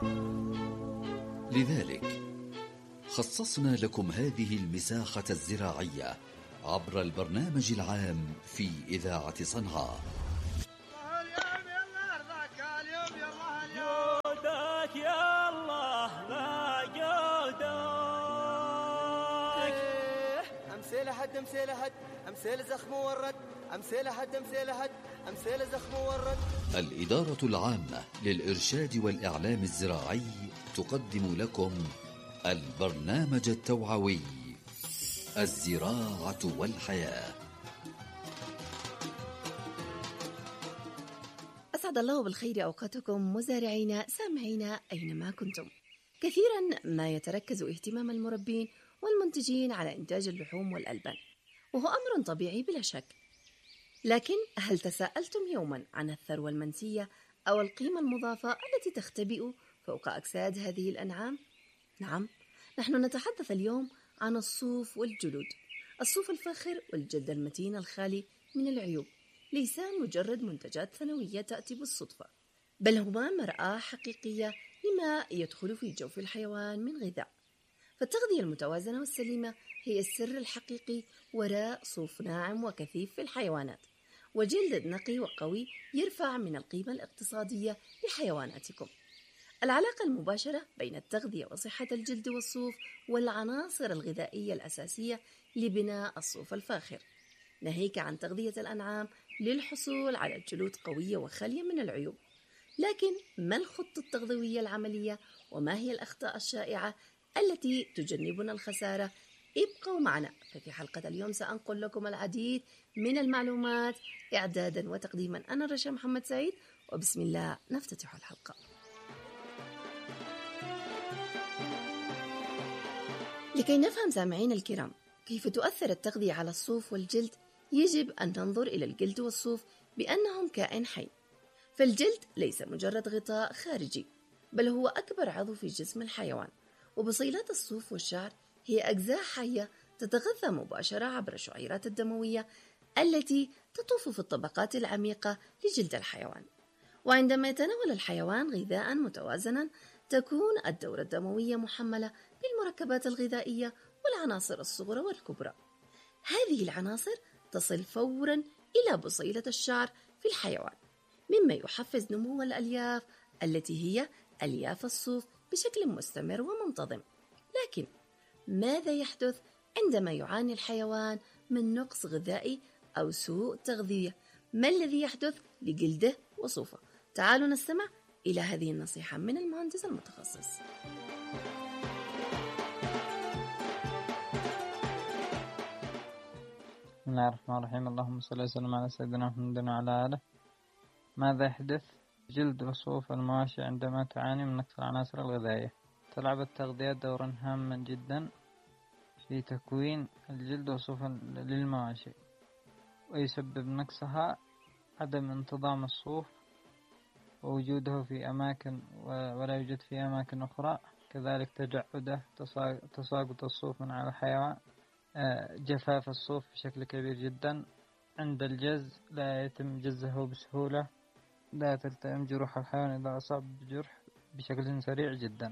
لذلك خصصنا لكم هذه المساحة الزراعية عبر البرنامج العام في إذاعة صنعاء. جودك يا الله لا جودك. أمثيل هد أمثيل هد أمثيل زخم ورد أمثيل هد أمثيل هد أمثيل زخم ورد. الإدارة العامة للإرشاد والإعلام الزراعي تقدم لكم البرنامج التوعوي الزراعة والحياة. أسعد الله بالخير أوقاتكم مزارعين سامعين أينما كنتم. كثيرا ما يتركز اهتمام المربين والمنتجين على إنتاج اللحوم والألبان، وهو أمر طبيعي بلا شك، لكن هل تساءلتم يوما عن الثروة المنسية أو القيمة المضافة التي تختبئ فوق أجساد هذه الأنعام؟ نعم، نحن نتحدث اليوم عن الصوف والجلود. الصوف الفاخر والجلد المتين الخالي من العيوب ليس مجرد منتجات ثانوية تأتي بالصدفة، بل هما مرآة حقيقية لما يدخل في جوف الحيوان من غذاء. فالتغذية المتوازنة والسليمة هي السر الحقيقي وراء صوف ناعم وكثيف في الحيوانات، وجلد نقي وقوي يرفع من القيمة الاقتصادية لحيواناتكم. العلاقة المباشرة بين التغذية وصحة الجلد والصوف والعناصر الغذائية الأساسية لبناء الصوف الفاخر، ناهيك عن تغذية الأنعام للحصول على جلود قوية وخالية من العيوب. لكن ما الخطة التغذوية العملية وما هي الأخطاء الشائعة التي تجنبنا الخسارة؟ ابقوا معنا، ففي حلقة اليوم سأنقل لكم العديد من المعلومات إعدادا وتقديما. أنا رشا محمد سعيد، وبسم الله نفتتح الحلقة. لكي نفهم سامعين الكرام كيف تؤثر التغذية على الصوف والجلد، يجب أن ننظر إلى الجلد والصوف بأنهم كائن حي. فالجلد ليس مجرد غطاء خارجي، بل هو أكبر عضو في جسم الحيوان، وبصيلات الصوف والشعر هي أجزاء حية تتغذى مباشرة عبر الشعيرات الدموية التي تطوف في الطبقات العميقة لجلد الحيوان. وعندما يتناول الحيوان غذاء متوازنا، تكون الدورة الدموية محملة بالمركبات الغذائية والعناصر الصغرى والكبرى. هذه العناصر تصل فورا إلى بصيلة الشعر في الحيوان، مما يحفز نمو الألياف التي هي ألياف الصوف بشكل مستمر ومنتظم. لكن ماذا يحدث عندما يعاني الحيوان من نقص غذائي أو سوء تغذية؟ ما الذي يحدث لجلده وصوفه؟ تعالوا نستمع إلى هذه النصيحة من المهندس المتخصص. بسم الله الرحمن الرحيم. اللهم صل وسلم على سيدنا محمد وعلى آله. ماذا يحدث جلد وصوف المواشي عندما تعاني من نقص العناصر الغذائية؟ تلعب التغذية دورا هاما جدا في تكوين الجلد وصوف للمواشي، ويسبب نقصها عدم انتظام الصوف ووجوده في أماكن ولا يوجد في أماكن أخرى، كذلك تجعده، تساقط الصوف من على الحيوان، جفاف الصوف بشكل كبير جدا. عند الجز لا يتم جزه بسهولة، لا تلتئم جروح الحيوان إذا أصاب بجرح بشكل سريع جدا.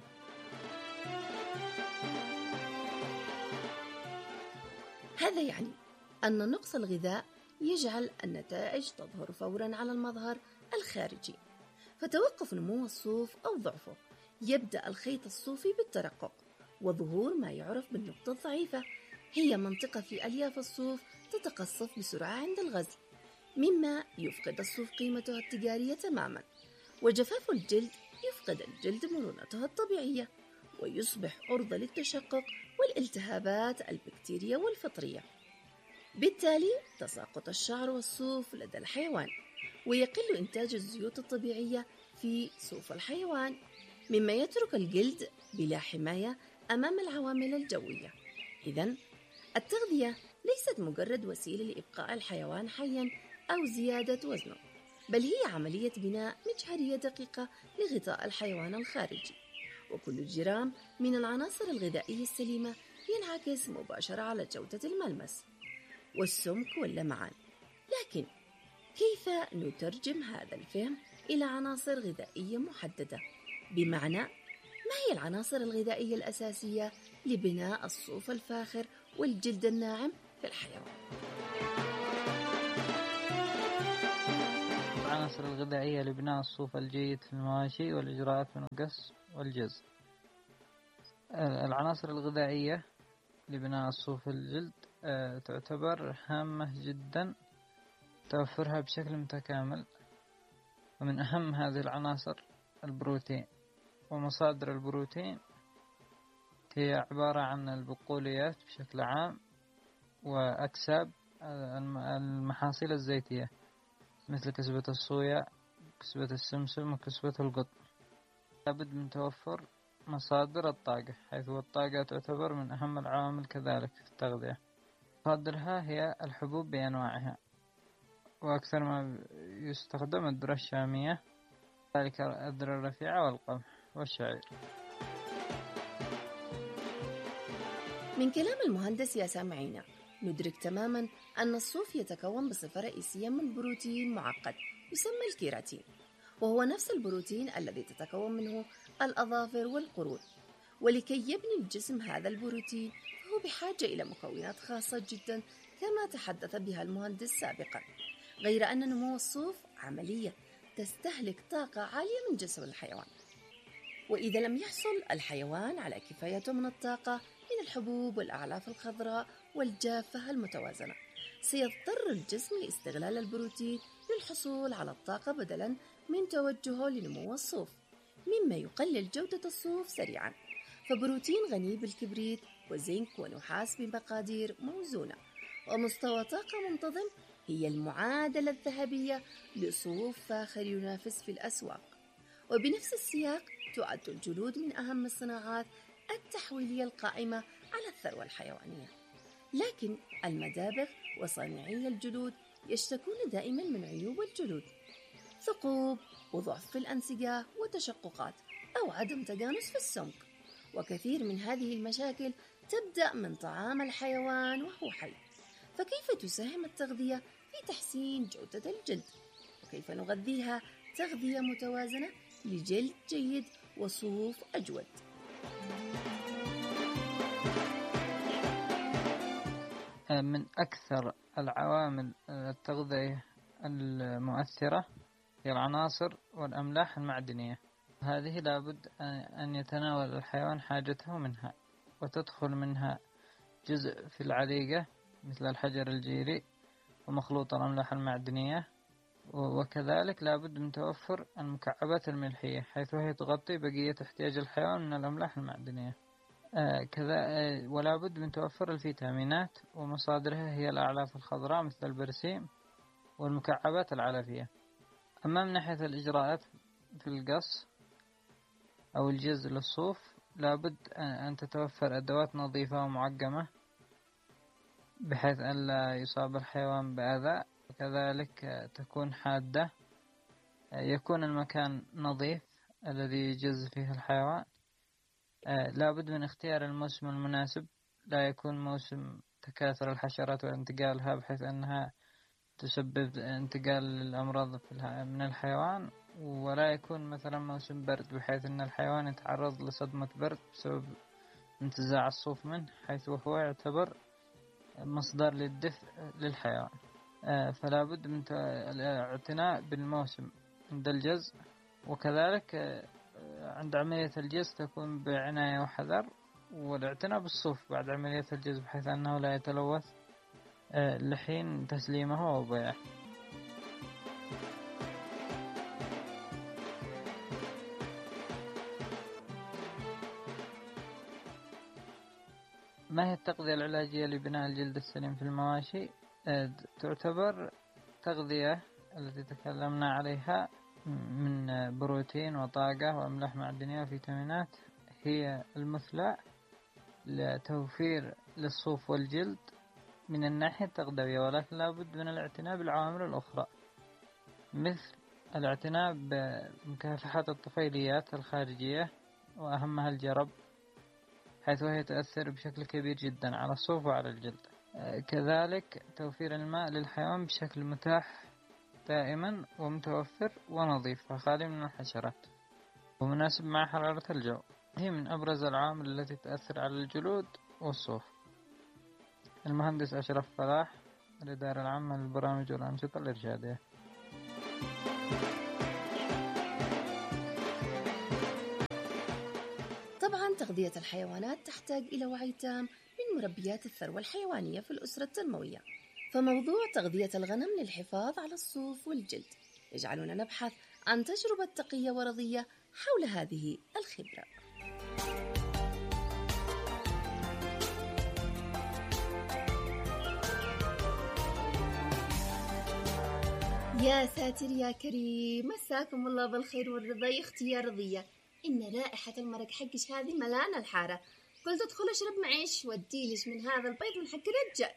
هذا يعني أن نقص الغذاء يجعل النتائج تظهر فورا على المظهر الخارجي، فتوقف نمو الصوف أو ضعفه. يبدأ الخيط الصوفي بالترقق وظهور ما يعرف بالنقطة الضعيفة، هي منطقة في ألياف الصوف تتقصف بسرعة عند الغزل، مما يفقد الصوف قيمته التجارية تماما. وجفاف الجلد يفقد الجلد مرونته الطبيعية ويصبح عرضة للتشقق والالتهابات البكتيرية والفطرية. بالتالي تساقط الشعر والصوف لدى الحيوان، ويقل إنتاج الزيوت الطبيعية في صوف الحيوان، مما يترك الجلد بلا حماية أمام العوامل الجوية. إذن التغذية ليست مجرد وسيلة لإبقاء الحيوان حياً أو زيادة وزنه، بل هي عملية بناء مجهرية دقيقة لغطاء الحيوان الخارجي. وكل جرام من العناصر الغذائية السليمة ينعكس مباشرة على جودة الملمس والسمك واللمعان. لكن كيف نترجم هذا الفهم إلى عناصر غذائية محددة؟ بمعنى ما هي العناصر الغذائية الأساسية لبناء الصوف الفاخر والجلد الناعم في الحيوان؟ العناصر الغذائية لبناء الصوف الجيد في المواشي والإجراءات من القص والجز. العناصر الغذائية لبناء الصوف الجلد تعتبر هامة جدا توفرها بشكل متكامل، ومن أهم هذه العناصر البروتين. ومصادر البروتين هي عبارة عن البقوليات بشكل عام وأكساب المحاصيل الزيتية مثل كسبة الصويا، كسبة السمسم، وكسبة القطن. لابد من توفر مصادر الطاقة، حيث الطاقة تعتبر من أهم العوامل كذلك في التغذية. مصادرها هي الحبوب بأنواعها، وأكثر ما يستخدم الذرة الشامية، ذلك الذرة الرفيعة والقمح والشعير. من كلام المهندس يا سامعينا ندرك تماما أن الصوف يتكون بصفة رئيسية من بروتين معقد يسمى الكيراتين، وهو نفس البروتين الذي تتكون منه الأظافر والقرون. ولكي يبني الجسم هذا البروتين فهو بحاجة إلى مكونات خاصة جدا كما تحدث بها المهندس سابقا، غير أن نمو الصوف عملية تستهلك طاقة عالية من جسم الحيوان. وإذا لم يحصل الحيوان على كفايته من الطاقة من الحبوب والأعلاف الخضراء والجافة المتوازنة، سيضطر الجسم لاستغلال البروتين للحصول على الطاقة بدلا من توجهه لنمو الصوف، مما يقلل جودة الصوف سريعا. فبروتين غني بالكبريت وزنك ونحاس بمقادير موزونة ومستوى طاقة منتظم هي المعادلة الذهبية لصوف فاخر ينافس في الأسواق. وبنفس السياق تعد الجلود من أهم الصناعات التحويلية القائمة على الثروة الحيوانية. لكن المدابغ وصانعي الجلود يشتكون دائما من عيوب الجلود، ثقوب وضعف في الأنسجة وتشققات أو عدم تجانس في السمك. وكثير من هذه المشاكل تبدأ من طعام الحيوان وهو حي. فكيف تساهم التغذية في تحسين جودة الجلد؟ وكيف نغذيها تغذية متوازنة لجلد جيد وصوف أجود؟ من أكثر العوامل التغذية المؤثرة هي العناصر والأملاح المعدنية. هذه لابد أن يتناول الحيوان حاجته منها، وتدخل منها جزء في العليقة مثل الحجر الجيري ومخلوط الأملاح المعدنية. وكذلك لابد من توفر المكعبات الملحية، حيث هي تغطي بقية احتياج الحيوان من الأملاح المعدنية. ولا بد من توفر الفيتامينات، ومصادرها هي الأعلاف الخضراء مثل البرسيم والمكعبات العلفية. أما من ناحية الإجراءات في القص أو الجز للصوف، لابد أن تتوفر أدوات نظيفة ومعقمة بحيث أن لا يصاب الحيوان بأذى، وكذلك تكون حادة. يكون المكان نظيف الذي يجز فيه الحيوان. لابد من اختيار الموسم المناسب، لا يكون موسم تكاثر الحشرات وانتقالها بحيث أنها تسبب انتقال الأمراض من الحيوان، ولا يكون مثلا موسم برد بحيث أن الحيوان يتعرض لصدمة برد بسبب انتزاع الصوف منه، حيث هو يعتبر مصدر للدفء للحيوان. فلا بد من الاعتناء بالموسم عند الجز، وكذلك عند عملية الجز تكون بعناية وحذر، والاعتناء بالصوف بعد عملية الجز بحيث أنه لا يتلوث لحين تسليمه وبيعه. ما هي التغذية العلاجية لبناء الجلد السليم في المواشي؟ تعتبر تغذية التي تكلمنا عليها من بروتين وطاقة وأملاح معدنية وفيتامينات هي المثلى لتوفير للصوف والجلد من الناحية التغذوية، ولكن لابد من الاعتناء بالعوامل الأخرى، مثل الاعتناء بمكافحة الطفيليات الخارجية وأهمها الجرب، حيث هي تؤثر بشكل كبير جدا على الصوف وعلى الجلد. كذلك توفير الماء للحيوان بشكل متاح دائما ومتوفر ونظيف وخالي من الحشرات ومناسب مع حرارة الجو. هي من أبرز العوامل التي تؤثر على الجلود والصوف. المهندس أشرف فلاح، الإدارة العامة للبرامج والأنشطة الإرشادية. طبعا تغذية الحيوانات تحتاج إلى وعي تام من مربيات الثروة الحيوانية في الأسرة التنموية، فموضوع تغذية الغنم للحفاظ على الصوف والجلد يجعلنا نبحث عن تجربة تقية ورضية حول هذه الخبرة. يا ساتر يا كريم، مساكم الله بالخير والرضا يا اختي يا رضية. إن رائحة المرق حقش هذه ملانة الحارة، قلت ادخل اشرب معيش وديلش من هذا البيض ونحكي الدجاج.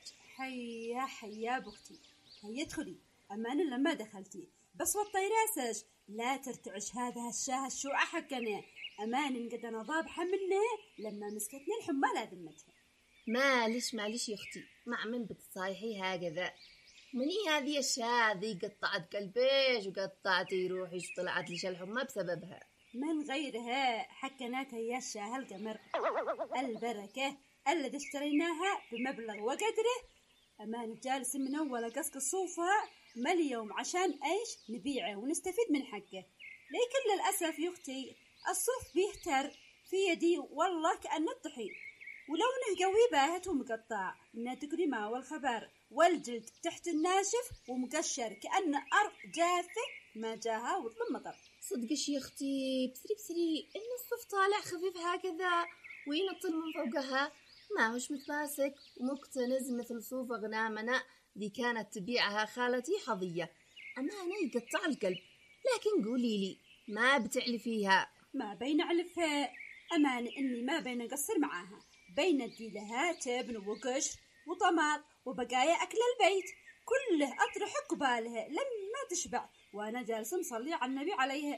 حيا بختي، هيا ادخلي. أمان لما دخلتي بس وطي راسش، لا ترتعش هذا الشاه الشوعة حقنا. أمان قد أنا ضابحة منه لما مسكتني الحمالة ذمتها. معلش يا اختي، مع من بتصايحي هكذا؟ مني هذه الشاه ذي قطعت قلبيش وقطعتي روحي وطلعت لي الحمى بسببها. من غيرها حكناتها يا الشاه القمر البركة الذي اشتريناها بمبلغ وقدره. أمان جالس من أول قصق صوفها ما اليوم عشان ايش نبيعه ونستفيد من حقه. لكن للأسف يا أختي الصوف بيهتر في يدي والله كأنه الطحين، ولونه قوي باهت ومقطع من التكريمة والخبر، والجلد تحت الناشف ومقشر كأنه أرض جافة ما جاها وطلب مطر. صدقش يا اختي، بسري إن الصوف طالع خفيف هكذا وينطل من فوقها، ما هوش متماسك ومكتنز مثل صوف أغنامنا دي كانت تبيعها خالتي حظية. أمانة يقطع القلب، لكن قولي لي ما بتعلي فيها؟ ما بين أعلفها أمان إني ما بين أقصر معاها، بين أديلها تبن وقشر وطماط وبقايا أكل البيت كله أطرح قبالها لما تشبع وأنا جالسة مصلي على النبي عليها.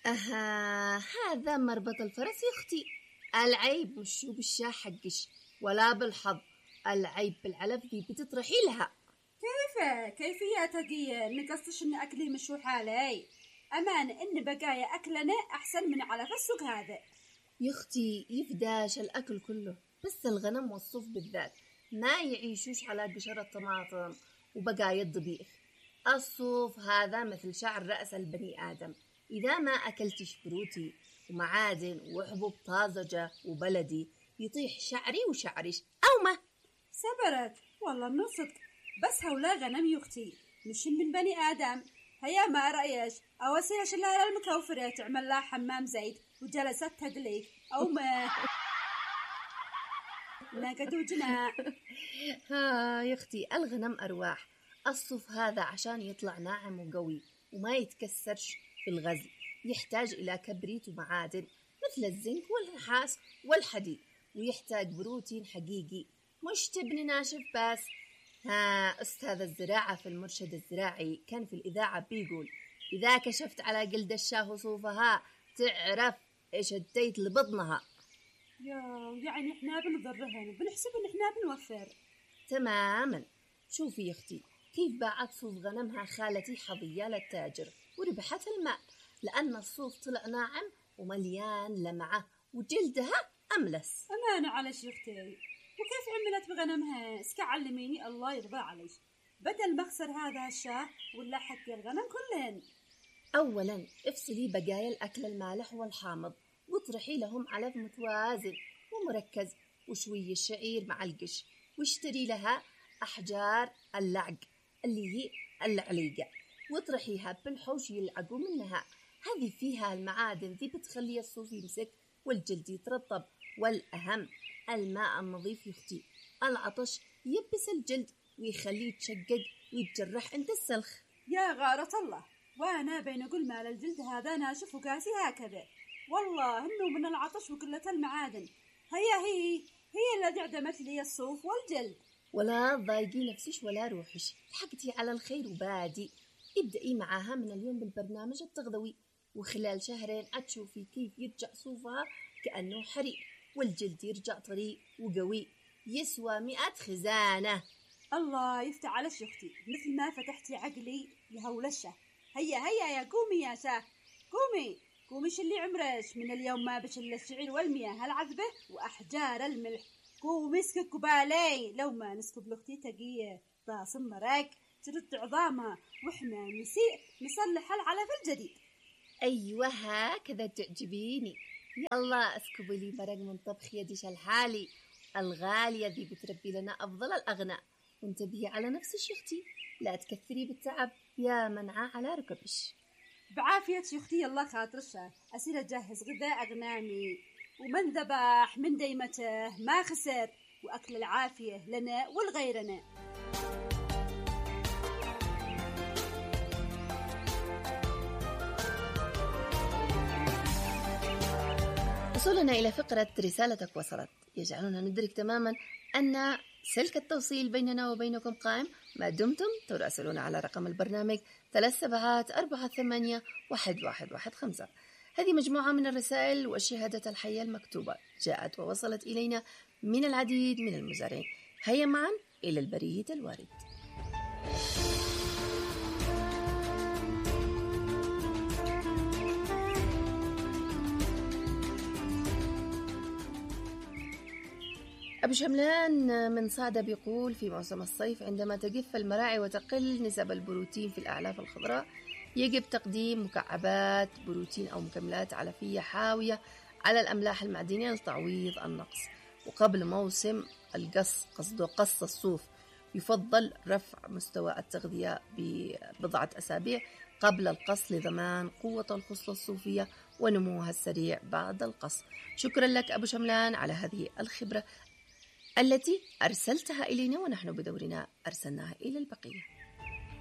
هذا مربط الفرس يا أختي. العيب مش بالشاه حقش ولا بالحظ، العيب بالعلف ذي بتطرحي لها. كيف يا تقية نقصش إن أكلي مشوح علي؟ أمان إن بقايا أكلنا أحسن من علف السوق هذا. يا أختي يفداش الأكل كله، بس الغنم والصوف بالذات ما يعيشوش على قشر الطماطم وبقايا الضبيخ. الصوف هذا مثل شعر رأس البني آدم، إذا ما أكلتش بروتين ومعادن وحبوب طازجة وبلدي يطيح شعري وشعرش أو ما. صبرت والله من صدق، بس هولا غنم يختي مش من بني آدم. هيا ما رأيش أوسيها شلالة المكوفرة تعمل لها حمام زيت وجلست تدليك أو ما ناقد وجنا. يا أختي الغنم أرواح. الصوف هذا عشان يطلع ناعم وقوي وما يتكسرش في الغزل يحتاج إلى كبريت ومعادن مثل الزنك والنحاس والحديد، ويحتاج بروتين حقيقي مش تبني ناشف بس. أستاذ الزراعة في المرشد الزراعي كان في الإذاعة بيقول إذا كشفت على جلد الشاه وصوفها تعرف إيش اديت لبطنها. يعني إحنا بنضرهن وبنحسب إن إحنا بنوفر. تماما. شوفي يا أختي كيف باعت صوف غنمها خالتي حظية للتاجر وربحت المال، لأن الصوف طلع ناعم ومليان لمعة وجلدها أملس. أمانة على شيختي. وكيف عملت بغنمها؟ اسكع علميني الله يرضى عليك، بدل مخسر هذا الشاه ولا حق الغنم كلهن. أولا افصلي بقايا الأكل المالح والحامض واطرحي لهم علف متوازن ومركز وشوي الشعير مع القش، واشتري لها أحجار اللعق اللي هي العليقة واطرحيها بالحوش يلعقوا منها. هذه فيها المعادن ذي بتخلي الصوف يمسك والجلد يترطب، والأهم الماء النظيف يختي. العطش يبس الجلد ويخليه يتشقق ويتجرح عند السلخ. يا غارة الله، وانا بين اقول مال الجلد هذا ناشف وقاسي هكذا، والله انه من العطش وقلة المعادن. هي اللي عدمت لي الصوف والجلد. ولا تضايقي نفسك ولا روحش، لحقتي على الخير وبادي. ابدأي معاها من اليوم بالبرنامج التغذوي، وخلال شهرين هتشوفي كيف يرجع صوفها كأنه حرير، والجلد يرجع طري وقوي يسوى 100 خزانة. الله يفتح على شيختي، مثل ما فتحتي عقلي لهولشة. هيا يا قومي يا شاه، ومش اللي عمرش من اليوم ما بش إلا الشعير والمياه العذبة وأحجار الملح. قوم اسكب كوبالي لو ما نسكب لأختي تقية طاس مراك ترد عظامها وإحنا نسيء نصلح العلف الجديد. أيوة هكذا تعجبيني. يلا اسكبوا لي مرق من طبخ يدي الحالي الغالية ذي بتربي لنا أفضل الأغناء. وانتبهي على نفسك يا أختي، لا تكثري بالتعب يا منعى على ركبش. بعافية يا أختي يلا خاطرشة أسير أجهز غذاء أغنامي ومن ذبح من ديمته ما خسر وأكل العافية لنا ولغيرنا. وصولنا إلى فقرة رسالتك وصلت يجعلنا ندرك تماما أن سلك التوصيل بيننا وبينكم قائم ما دمتم تراسلون على رقم البرنامج 37481115. هذه مجموعة من الرسائل والشهادات الحية المكتوبة جاءت ووصلت إلينا من العديد من المزارعين. هيا معا إلى البريد الوارد. أبو شملان من صعدة بيقول في موسم الصيف عندما تجف المراعي وتقل نسب البروتين في الأعلاف الخضراء يجب تقديم مكعبات بروتين أو مكملات علفية حاوية على الأملاح المعدنية لتعويض النقص. وقبل موسم القص قصده قص الصوف يفضل رفع مستوى التغذية ببضعة أسابيع قبل القص لضمان قوة الخصلة الصوفية ونموها السريع بعد القص. شكرا لك أبو شملان على هذه الخبرة التي أرسلتها إلينا ونحن بدورنا أرسلناها إلى البقية.